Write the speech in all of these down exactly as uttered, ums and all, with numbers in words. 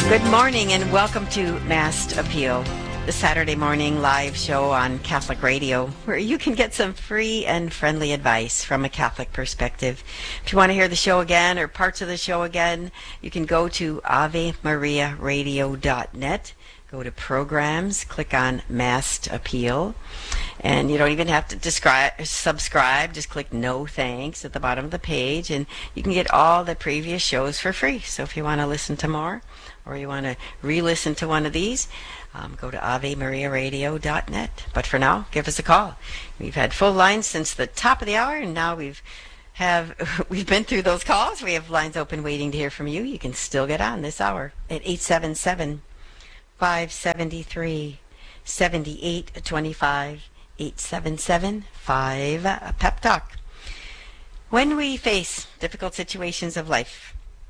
Good morning and welcome to Mass Appeal, the Saturday morning live show on Catholic Radio, where you can get some free and friendly advice from a Catholic perspective. If you want to hear the show again or parts of the show again, you can go to ave maria radio dot net. Go to programs, click on Mass Appeal, and you don't even have to describe, subscribe. Just click no thanks at the bottom of the page, and you can get all the previous shows for free. So if you want to listen to more, or you want to re-listen to one of these, um, go to ave maria radio dot net. But for now, give us a call. We've had full lines since the top of the hour, and now we've have we've been through those calls. We have lines open waiting to hear from you. You can still get on this hour at eight seven seven, five seven three, seven eight two five, eight seven seven, five, Pep Talk. When we face difficult situations of life,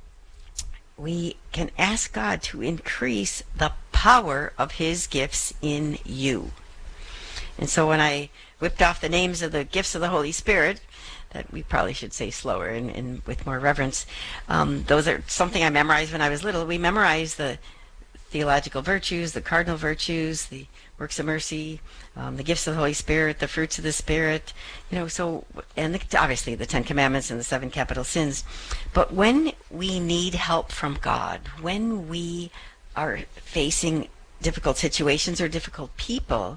we can ask God to increase the power of His gifts in you. And so when I whipped off the names of the gifts of the Holy Spirit, that we probably should say slower and, and with more reverence, um, those are something I memorized when I was little. We memorized the theological virtues, the cardinal virtues, the works of mercy, um, the gifts of the Holy Spirit, the fruits of the Spirit, you know, so, and the, obviously the Ten Commandments and the seven capital sins. But when we need help from God, when we are facing difficult situations or difficult people,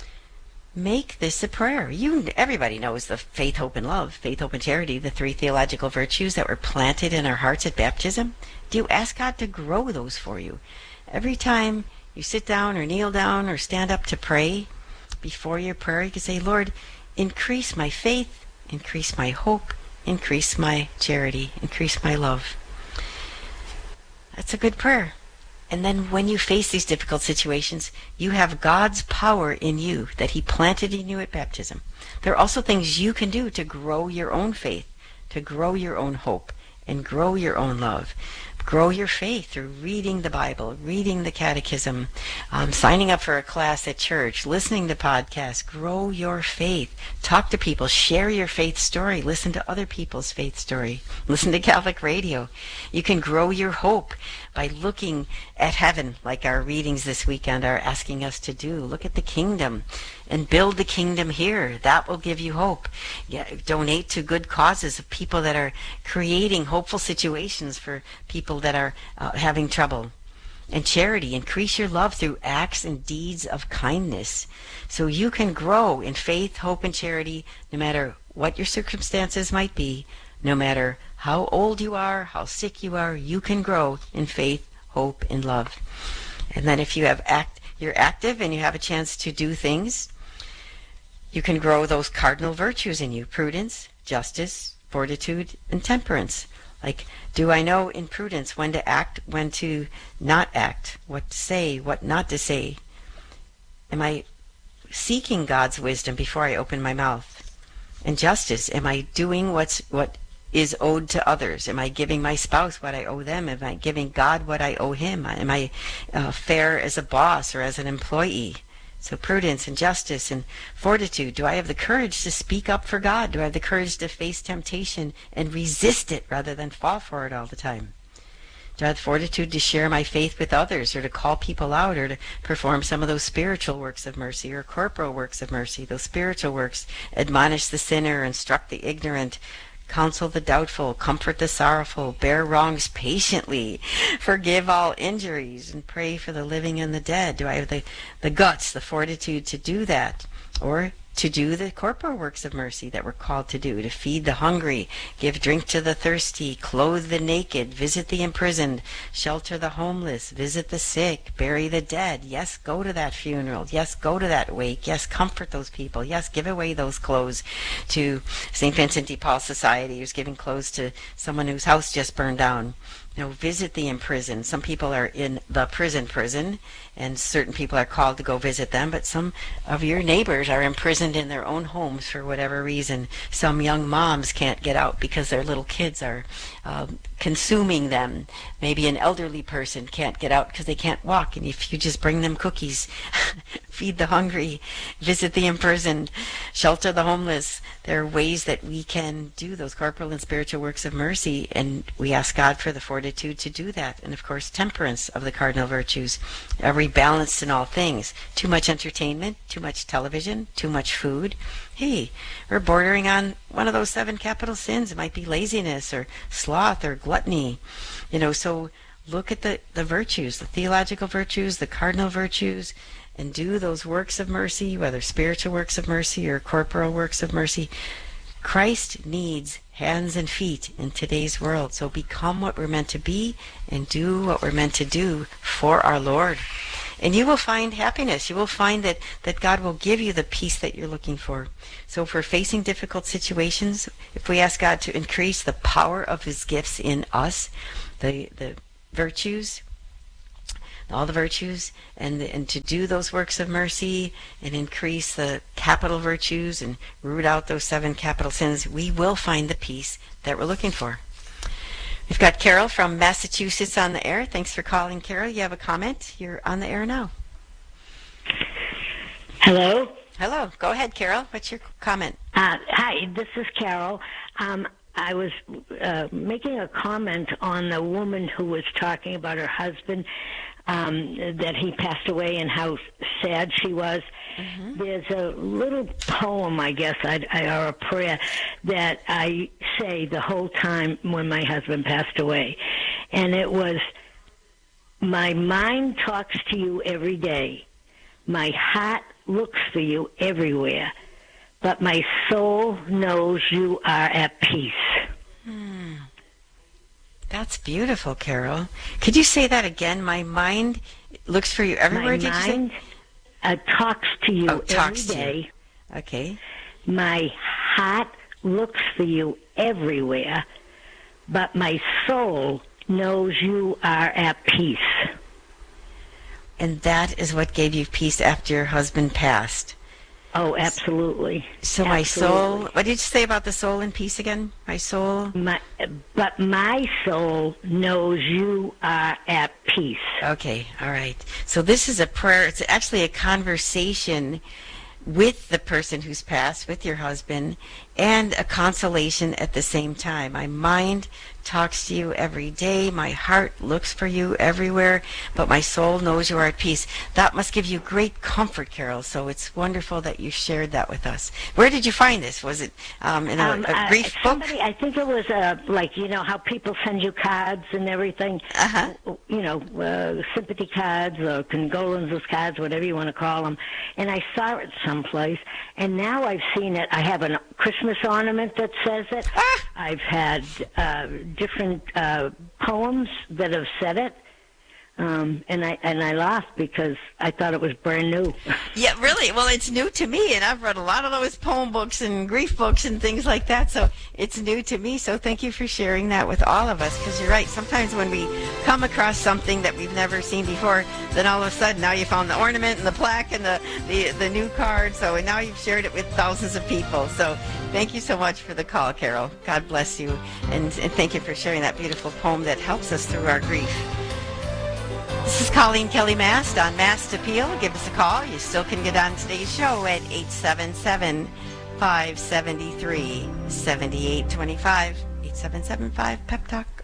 make this a prayer. You, everybody knows the faith, hope, and love, faith, hope, and charity, the three theological virtues that were planted in our hearts at baptism. Do you ask God to grow those for you? Every time you sit down or kneel down or stand up to pray, before your prayer, you can say, Lord, increase my faith, increase my hope, increase my charity, increase my love. That's a good prayer. And then when you face these difficult situations, you have God's power in you that He planted in you at baptism. There are also things you can do to grow your own faith, to grow your own hope, and grow your own love. Grow your faith through reading the Bible, reading the Catechism, um, signing up for a class at church, listening to podcasts. Grow your faith. Talk to people. Share your faith story. Listen to other people's faith story. Listen to Catholic radio. You can grow your hope by looking at heaven, like our readings this weekend are asking us to do. Look at the kingdom and build the kingdom here. That will give you hope. Yeah, donate to good causes of people that are creating hopeful situations for people that are uh, having trouble. And charity, increase your love through acts and deeds of kindness. So you can grow in faith, hope, and charity no matter what your circumstances might be, no matter how old you are, how sick you are, you can grow in faith, hope, and love. And then if you have act, you're active and you have a chance to do things, you can grow those cardinal virtues in you: prudence, justice, fortitude, and temperance. Like, do I know in prudence when to act, when to not act, what to say, what not to say? Am I seeking God's wisdom before I open my mouth? And justice, am I doing what's what is owed to others? Am I giving my spouse what I owe them? Am I giving God what I owe Him? Am I uh, fair as a boss or as an employee? So prudence and justice and fortitude. Do I have the courage to speak up for God? Do I have the courage to face temptation and resist it rather than fall for it all the time? Do I have the fortitude to share my faith with others, or to call people out, or to perform some of those spiritual works of mercy or corporal works of mercy? Those spiritual works: admonish the sinner, instruct the ignorant, counsel the doubtful, comfort the sorrowful, bear wrongs patiently, forgive all injuries, and pray for the living and the dead. Do I have the, the guts, the fortitude to do that? Or to do the corporal works of mercy that we're called to do: to feed the hungry, give drink to the thirsty, clothe the naked, visit the imprisoned, shelter the homeless, visit the sick, bury the dead. Yes, go to that funeral. Yes, go to that wake. Yes, comfort those people. Yes, give away those clothes to Saint Vincent de Paul Society, who's giving clothes to someone whose house just burned down. You know, visit the imprisoned. Some people are in the prison prison, and certain people are called to go visit them, but some of your neighbors are imprisoned in their own homes for whatever reason. Some young moms can't get out because their little kids are um, consuming them. Maybe an elderly person can't get out because they can't walk, and if you just bring them cookies, feed the hungry, visit the imprisoned, shelter the homeless. There are ways that we can do those corporal and spiritual works of mercy, and we ask God for the fortitude fortitude to do that. And of course, temperance of the cardinal virtues, every balance in all things. Too much entertainment, too much television, too much food. Hey, we're bordering on one of those seven capital sins. It might be laziness or sloth or gluttony. You know, so look at the, the virtues, the theological virtues, the cardinal virtues, and do those works of mercy, whether spiritual works of mercy or corporal works of mercy. Christ needs hands and feet in today's world. So become what we're meant to be and do what we're meant to do for our Lord. And you will find happiness. You will find that, that God will give you the peace that you're looking for. So if we're facing difficult situations, if we ask God to increase the power of his gifts in us, the, the virtues, all the virtues, and and to do those works of mercy and increase the capital virtues and root out those seven capital sins, we will find the peace that we're looking for. We've got Carol from Massachusetts on the air. Thanks for calling, Carol. You have a comment? You're on the air now. Hello? Hello. Go ahead, Carol. What's your comment? Uh, hi, this is Carol. Um, I was uh, making a comment on the woman who was talking about her husband, um, that he passed away and how sad she was. Mm-hmm. There's a little poem, I guess, I, I, or a prayer that I say the whole time when my husband passed away. And it was, my mind talks to you every day. My heart looks for you everywhere. But my soul knows you are at peace. Hmm. That's beautiful, Carol. Could you say that again? My mind looks for you everywhere, my did mind, you say? Uh, talks to you oh, every talks day. To you. Okay. My heart looks for you everywhere, but my soul knows you are at peace. And that is what gave you peace after your husband passed. Oh, absolutely. So absolutely. My soul, what did you say about the soul and peace again? My soul? My, but my soul knows you are at peace. Okay, all right. So this is a prayer. It's actually a conversation with the person who's passed, with your husband, and a consolation at the same time. My mind talks to you every day. My heart looks for you everywhere, but my soul knows you are at peace. That must give you great comfort, Carol. So it's wonderful that you shared that with us. Where did you find this? Was it um, in a, um, a grief uh, somebody, book? I think it was uh, like, you know, how people send you cards and everything. Uh-huh. You know, uh, sympathy cards or condolences cards, whatever you want to call them. And I saw it someplace, and now I've seen it. I have a Christmas ornament that says it. Ah! I've had uh, different uh, poems that have said it, um, and I and I laughed because I thought it was brand new. Yeah, really. Well, it's new to me, and I've read a lot of those poem books and grief books and things like that, so it's new to me. So thank you for sharing that with all of us, because you're right. Sometimes when we come across something that we've never seen before, then all of a sudden now you found the ornament and the plaque and the, the, the new card, so and now you've shared it with thousands of people. So thank you so much for the call, Carol. God bless you, and, and thank you for sharing that beautiful poem that helps us through our grief. This is Colleen Kelly Mast on Mast Appeal. Give us a call. You still can get on today's show at eight seven seven, five seven three, seven eight two five, eight seven seven five, P E P Talk.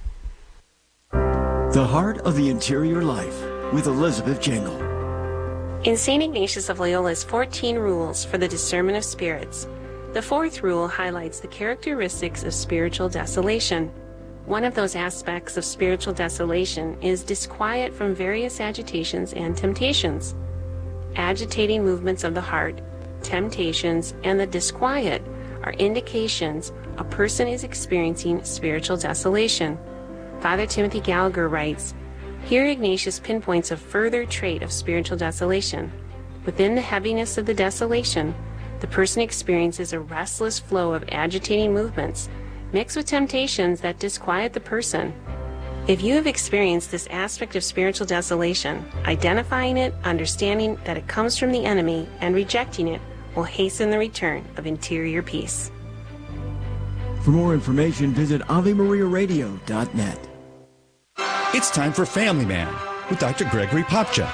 The Heart of the Interior Life with Elizabeth Jingle. In Saint Ignatius of Loyola's fourteen Rules for the Discernment of Spirits, the fourth rule highlights the characteristics of spiritual desolation. One of those aspects of spiritual desolation is disquiet from various agitations and temptations. Agitating movements of the heart, temptations, and the disquiet are indications a person is experiencing spiritual desolation. Father Timothy Gallagher writes, "Here Ignatius pinpoints a further trait of spiritual desolation. Within the heaviness of the desolation, the person experiences a restless flow of agitating movements mixed with temptations that disquiet the person. If you have experienced this aspect of spiritual desolation, identifying it, understanding that it comes from the enemy, and rejecting it will hasten the return of interior peace." For more information, visit ave maria radio dot net. It's time for Family Man with Doctor Gregory Popcha.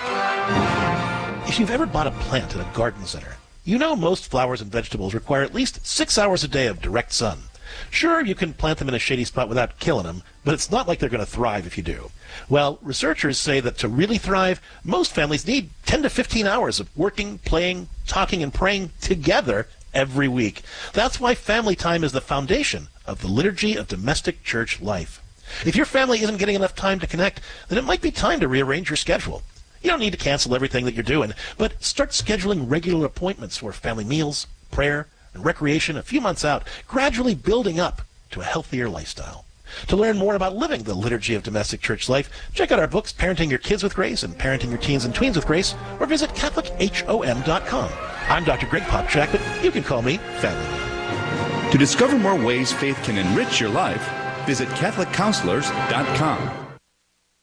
If you've ever bought a plant at a garden center, you know most flowers and vegetables require at least six hours a day of direct sun. Sure, you can plant them in a shady spot without killing them, but it's not like they're going to thrive if you do. Well, researchers say that to really thrive, most families need ten to fifteen hours of working, playing, talking, and praying together every week. That's why family time is the foundation of the liturgy of domestic church life. If your family isn't getting enough time to connect, then it might be time to rearrange your schedule. You don't need to cancel everything that you're doing, but start scheduling regular appointments for family meals, prayer, and recreation a few months out, gradually building up to a healthier lifestyle. To learn more about living the liturgy of domestic church life, check out our books, Parenting Your Kids with Grace and Parenting Your Teens and Tweens with Grace, or visit Catholic H O M dot com. I'm Doctor Greg Popchak, but you can call me Family Man. To discover more ways faith can enrich your life, visit Catholic Counselors dot com.